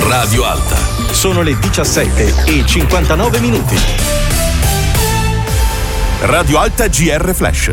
Radio Alta. Sono le 17:59. Radio Alta GR Flash.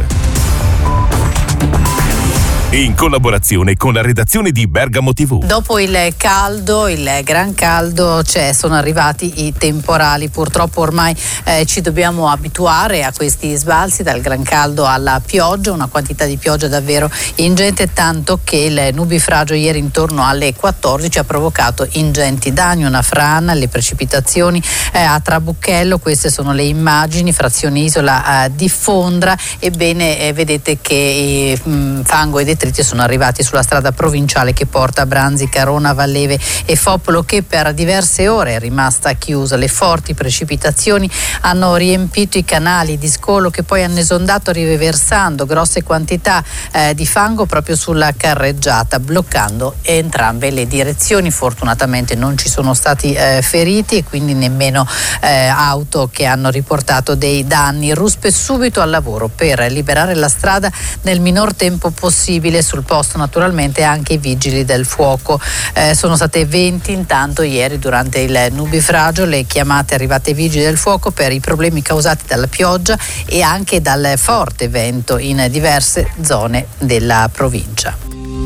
In collaborazione con la redazione di Bergamo TV. Dopo il caldo, il gran caldo, sono arrivati i temporali. Purtroppo ormai ci dobbiamo abituare a questi sbalzi dal gran caldo alla pioggia, una quantità di pioggia davvero ingente, tanto che il nubifragio ieri intorno alle 14 ha provocato ingenti danni, una frana, le precipitazioni a Trabucchello. Queste sono le immagini, frazione isola di Fondra. Ebbene, vedete che fango e detriti sono arrivati sulla strada provinciale che porta a Branzi, Carona, Valleve e Foppolo, che per diverse ore è rimasta chiusa. Le forti precipitazioni hanno riempito i canali di scolo, che poi hanno esondato riversando grosse quantità di fango proprio sulla carreggiata, bloccando entrambe le direzioni. Fortunatamente non ci sono stati feriti e quindi nemmeno auto che hanno riportato dei danni. Ruspe subito al lavoro per liberare la strada nel minor tempo possibile. Sul posto naturalmente anche i vigili del fuoco. Sono state 20 intanto ieri durante il nubifragio le chiamate arrivate ai vigili del fuoco per i problemi causati dalla pioggia e anche dal forte vento in diverse zone della provincia.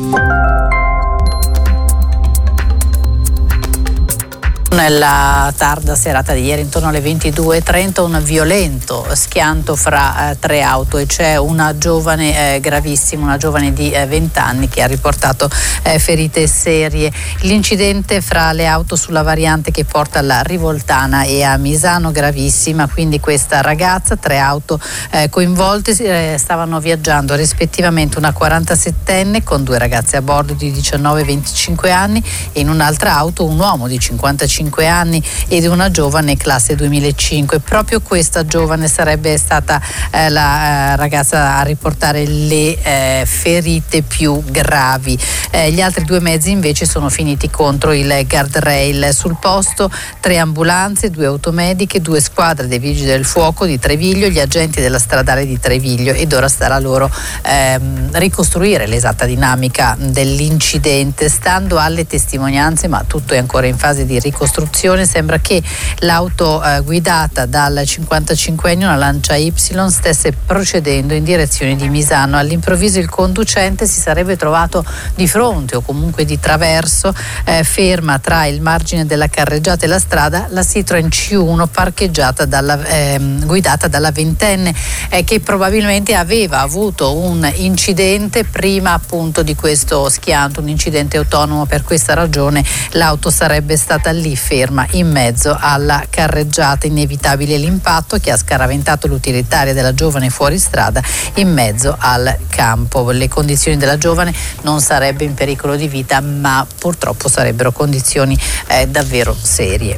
Nella tarda serata di ieri, intorno alle 22:30, un violento schianto fra tre auto e c'è una giovane gravissima, una giovane di 20 anni che ha riportato ferite serie. L'incidente fra le auto sulla variante che porta alla Rivoltana e a Misano, gravissima, quindi questa ragazza, tre auto coinvolte, stavano viaggiando rispettivamente una 47enne con due ragazze a bordo di 19 e 25 anni e in un'altra auto un uomo di 55 anni ed una giovane classe 2005. Proprio questa giovane sarebbe stata la ragazza a riportare le ferite più gravi. Gli altri due mezzi invece sono finiti contro il guardrail. Sul posto 3 ambulanze, 2 automediche, 2 squadre dei vigili del fuoco di Treviglio, gli agenti della stradale di Treviglio, ed ora starà loro ricostruire l'esatta dinamica dell'incidente. Stando alle testimonianze, ma tutto è ancora in fase di ricostruzione, sembra che l'auto guidata dal 55enne, una Lancia Y, stesse procedendo in direzione di Misano. All'improvviso il conducente si sarebbe trovato di fronte o comunque di traverso, ferma tra il margine della carreggiata e la strada, la Citroen C1 parcheggiata guidata dalla ventenne che probabilmente aveva avuto un incidente prima appunto di questo schianto, un incidente autonomo. Per questa ragione l'auto sarebbe stata lì ferma in mezzo alla carreggiata. Inevitabile l'impatto che ha scaraventato l'utilitaria della giovane fuori strada in mezzo al campo. Le condizioni della giovane non sarebbe in pericolo di vita, ma purtroppo sarebbero condizioni davvero serie.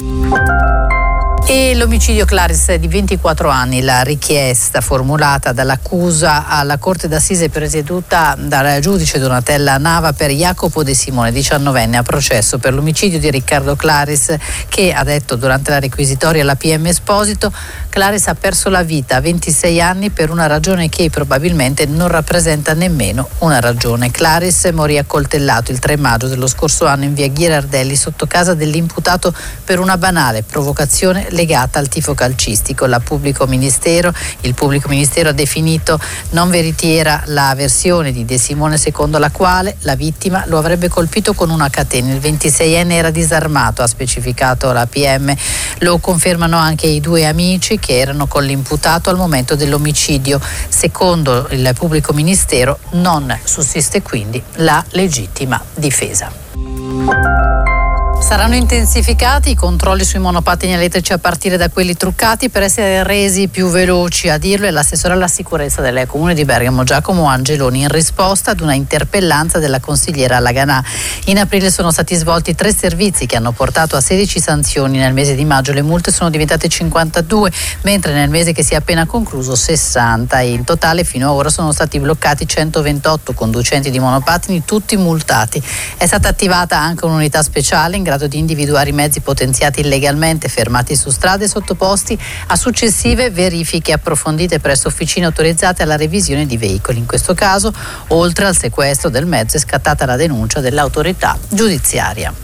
E l'omicidio Claris di 24 anni, la richiesta formulata dall'accusa alla Corte d'Assise presieduta dal giudice Donatella Nava per Jacopo De Simone, 19enne, a processo per l'omicidio di Riccardo Claris, che ha detto durante la requisitoria alla PM Esposito: Claris ha perso la vita a 26 anni per una ragione che probabilmente non rappresenta nemmeno una ragione. Claris morì accoltellato il 3 maggio dello scorso anno in via Ghirardelli sotto casa dell'imputato per una banale provocazione legata al tifo calcistico. Il pubblico ministero ha definito non veritiera la versione di De Simone secondo la quale la vittima lo avrebbe colpito con una catena. Il 26enne era disarmato, ha specificato la PM. Lo confermano anche i 2 amici che erano con l'imputato al momento dell'omicidio. Secondo il pubblico ministero non sussiste quindi la legittima difesa. Saranno intensificati i controlli sui monopattini elettrici a partire da quelli truccati per essere resi più veloci. A dirlo è l'assessore alla sicurezza del Comune di Bergamo, Giacomo Angeloni, in risposta ad una interpellanza della consigliera Laganà. In aprile sono stati svolti 3 servizi che hanno portato a 16 sanzioni. Nel mese di maggio le multe sono diventate 52, mentre nel mese che si è appena concluso 60. E in totale fino ad ora sono stati bloccati 128 conducenti di monopattini, tutti multati. È stata attivata anche un'unità speciale in grado di individuare i mezzi potenziati illegalmente fermati su strade e sottoposti a successive verifiche approfondite presso officine autorizzate alla revisione di veicoli. In questo caso, oltre al sequestro del mezzo, è scattata la denuncia dell'autorità giudiziaria.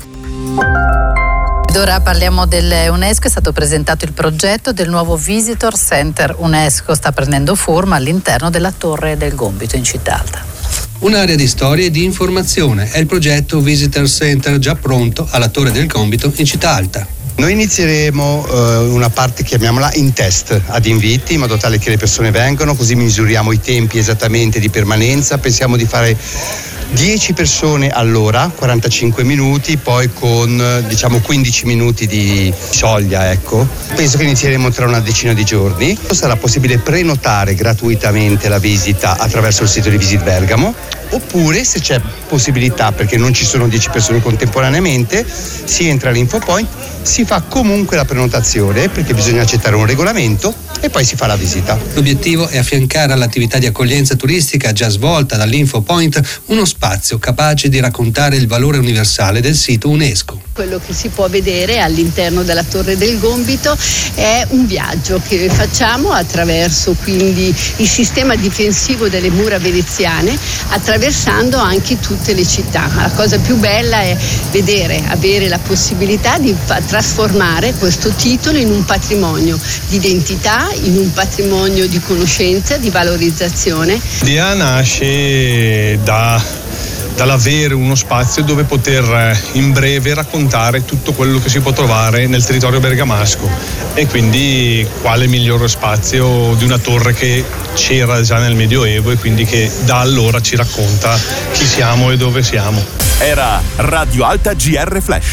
Ed ora parliamo dell'UNESCO. È stato presentato il progetto del nuovo Visitor Center UNESCO, sta prendendo forma all'interno della Torre del Gòmbito in Città Alta. Un'area di storia e di informazione è il progetto Visitor Center già pronto alla Torre del Gòmbito in Città Alta. Noi inizieremo una parte, chiamiamola in test, ad inviti, in modo tale che le persone vengano, così misuriamo i tempi esattamente di permanenza. Pensiamo di fare 10 persone all'ora, 45 minuti, poi con 15 minuti di soglia, ecco. Penso che inizieremo tra una decina di giorni. Sarà possibile prenotare gratuitamente la visita attraverso il sito di Visit Bergamo, oppure, se c'è possibilità, perché non ci sono 10 persone contemporaneamente, si entra all'Info Point, si fa comunque la prenotazione, perché bisogna accettare un regolamento, e poi si fa la visita. L'obiettivo è affiancare all'attività di accoglienza turistica già svolta dall'Info Point uno spazio capace di raccontare il valore universale del sito UNESCO. Quello che si può vedere all'interno della Torre del Gòmbito è un viaggio che facciamo attraverso quindi il sistema difensivo delle mura veneziane, attraversando anche tutte le città. La cosa più bella è avere la possibilità di trasformare questo titolo in un patrimonio di identità, in un patrimonio di conoscenza, di valorizzazione. L'idea nasce dall'avere uno spazio dove poter in breve raccontare tutto quello che si può trovare nel territorio bergamasco, e quindi quale migliore spazio di una torre che c'era già nel Medioevo e quindi che da allora ci racconta chi siamo e dove siamo. Era Radio Alta GR Flash,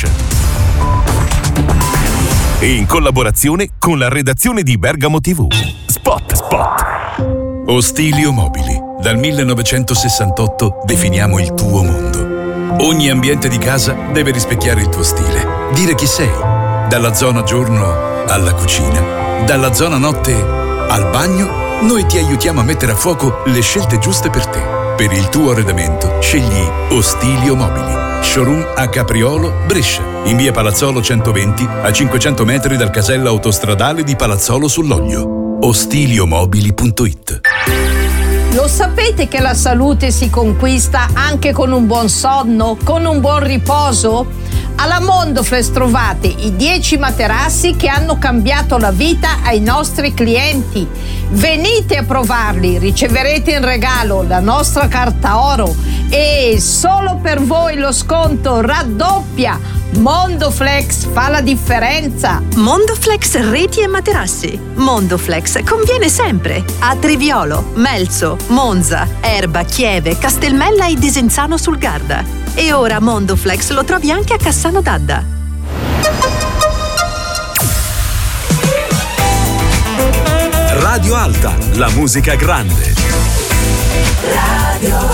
in collaborazione con la redazione di Bergamo TV. Spot. Ostilio Mobili. Dal 1968 definiamo il tuo mondo. Ogni ambiente di casa deve rispecchiare il tuo stile, dire chi sei. Dalla zona giorno alla cucina, dalla zona notte al bagno, noi ti aiutiamo a mettere a fuoco le scelte giuste per te. Per il tuo arredamento scegli Ostilio Mobili. Showroom a Capriolo, Brescia, in via Palazzolo 120, a 500 metri dal casello autostradale di Palazzolo sull'Oglio. Ostiliomobili.it. Lo sapete che la salute si conquista anche con un buon sonno, con un buon riposo? Alla Mondoflex trovate i 10 materassi che hanno cambiato la vita ai nostri clienti. Venite a provarli, riceverete in regalo la nostra carta oro e solo per voi lo sconto raddoppia. Mondoflex fa la differenza. Mondoflex reti e materassi. Mondoflex conviene sempre a Triviolo, Melzo, Monza, Erba, Chieve, Castelmella e Desenzano sul Garda. E ora Mondoflex lo trovi anche a Cassano d'Adda. Radio Alta, la musica grande. Radio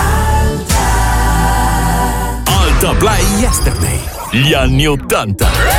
Alta. Alta Play Yesterday, gli anni '80.